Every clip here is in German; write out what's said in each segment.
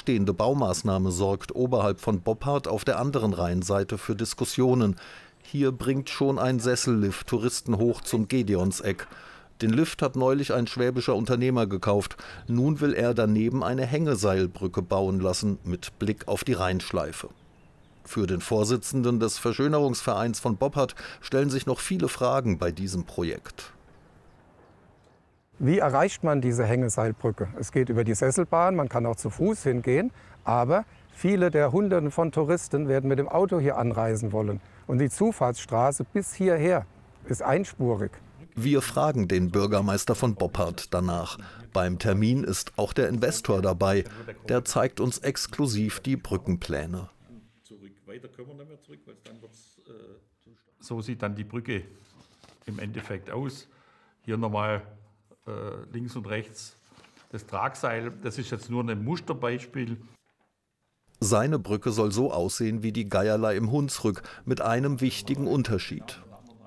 bevorstehende Baumaßnahme sorgt oberhalb von Boppard auf der anderen Rheinseite für Diskussionen. Hier bringt schon ein Sessellift Touristen hoch zum Gedeonseck. Den Lift hat neulich ein schwäbischer Unternehmer gekauft. Nun will er daneben eine Hängeseilbrücke bauen lassen mit Blick auf die Rheinschleife. Für den Vorsitzenden des Verschönerungsvereins von Boppard stellen sich noch viele Fragen bei diesem Projekt. Wie erreicht man diese Hängeseilbrücke? Es geht über die Sesselbahn, man kann auch zu Fuß hingehen, aber viele der Hunderten von Touristen werden mit dem Auto hier anreisen wollen. Und die Zufahrtsstraße bis hierher ist einspurig. Wir fragen den Bürgermeister von Boppard danach. Beim Termin ist auch der Investor dabei. Der zeigt uns exklusiv die Brückenpläne. So sieht dann die Brücke im Endeffekt aus. Hier nochmal links und rechts das Tragseil. Das ist jetzt nur ein Musterbeispiel. Seine Brücke soll so aussehen wie die Geierlei im Hunsrück, mit einem wichtigen Unterschied.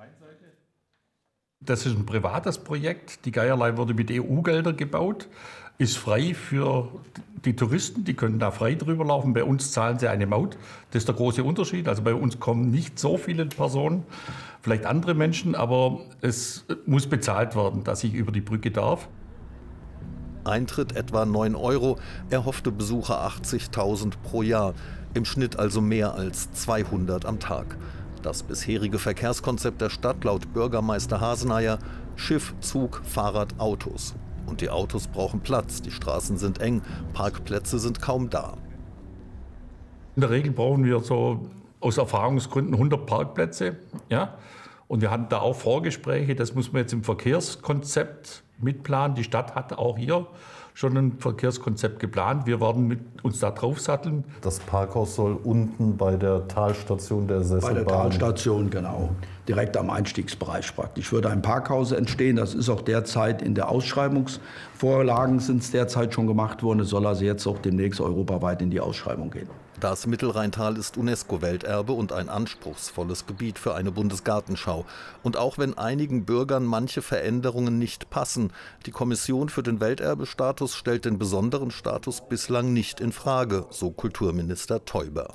Das ist ein privates Projekt. Die Geierlei wurde mit EU-Geldern gebaut, ist frei für die Touristen, die können da frei drüber laufen. Bei uns zahlen sie eine Maut. Das ist der große Unterschied. Also bei uns kommen nicht so viele Personen, vielleicht andere Menschen, aber es muss bezahlt werden, dass ich über die Brücke darf. Eintritt etwa 9 €, erhoffte Besucher 80.000 pro Jahr, im Schnitt also mehr als 200 am Tag. Das bisherige Verkehrskonzept der Stadt laut Bürgermeister Hasenayer: Schiff, Zug, Fahrrad, Autos. Und die Autos brauchen Platz, die Straßen sind eng, Parkplätze sind kaum da. In der Regel brauchen wir so aus Erfahrungsgründen 100 Parkplätze. Ja? Und wir hatten da auch Vorgespräche, das muss man jetzt im Verkehrskonzept mitplanen. Die Stadt hat auch hier schon ein Verkehrskonzept geplant. Wir werden uns da drauf satteln. Das Parkhaus soll unten bei der Talstation der Sesselbahn. Bei der Talstation, genau. Direkt am Einstiegsbereich praktisch. Würde ein Parkhaus entstehen. Das ist auch derzeit in der Ausschreibungsvorlagen sind es derzeit schon gemacht worden. Es soll also jetzt auch demnächst europaweit in die Ausschreibung gehen. Das Mittelrheintal ist UNESCO-Welterbe und ein anspruchsvolles Gebiet für eine Bundesgartenschau. Und auch wenn einigen Bürgern manche Veränderungen nicht passen, die Kommission für den Welterbestatus stellt den besonderen Status bislang nicht in Frage, so Kulturminister Teuber.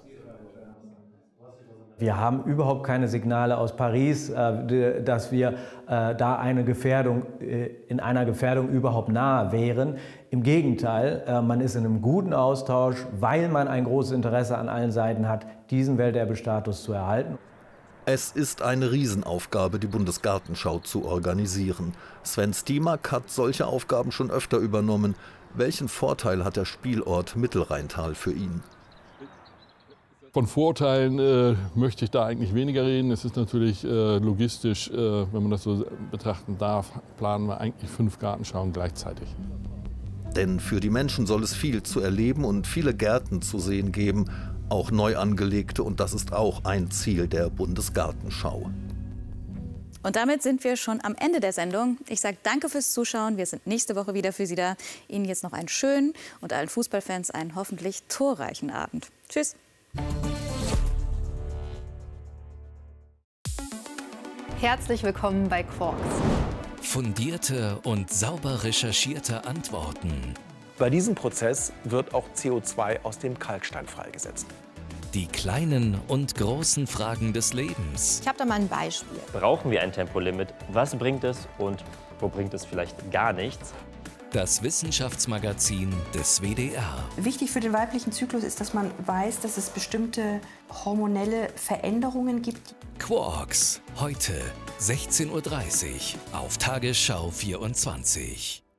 Wir haben überhaupt keine Signale aus Paris, dass wir da in einer Gefährdung überhaupt nahe wären. Im Gegenteil, man ist in einem guten Austausch, weil man ein großes Interesse an allen Seiten hat, diesen Welterbestatus zu erhalten. Es ist eine Riesenaufgabe, die Bundesgartenschau zu organisieren. Sven Stiemak hat solche Aufgaben schon öfter übernommen. Welchen Vorteil hat der Spielort Mittelrheintal für ihn? Von Vorteilen möchte ich da eigentlich weniger reden. Es ist natürlich logistisch, wenn man das so betrachten darf, planen wir eigentlich 5 Gartenschauen gleichzeitig. Denn für die Menschen soll es viel zu erleben und viele Gärten zu sehen geben, auch neu angelegte, und das ist auch ein Ziel der Bundesgartenschau. Und damit sind wir schon am Ende der Sendung. Ich sage danke fürs Zuschauen. Wir sind nächste Woche wieder für Sie da. Ihnen jetzt noch einen schönen und allen Fußballfans einen hoffentlich torreichen Abend. Tschüss. Herzlich willkommen bei Quarks. Fundierte und sauber recherchierte Antworten. Bei diesem Prozess wird auch CO2 aus dem Kalkstein freigesetzt. Die kleinen und großen Fragen des Lebens. Ich habe da mal ein Beispiel. Brauchen wir ein Tempolimit? Was bringt es und wo bringt es vielleicht gar nichts? Das Wissenschaftsmagazin des WDR. Wichtig für den weiblichen Zyklus ist, dass man weiß, dass es bestimmte hormonelle Veränderungen gibt. Quarks, heute 16:30 Uhr auf Tagesschau 24.